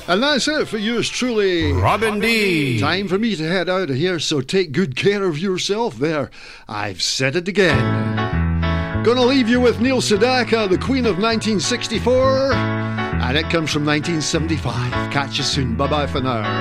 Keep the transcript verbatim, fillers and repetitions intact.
And that's it for yours truly, Robin D. Time for me to head out of here, so take good care of yourself there. I've said it again. Gonna leave you with Neil Sedaka, the Queen of nineteen sixty-four, and it comes from nineteen seventy-five. Catch you soon. Bye-bye for now.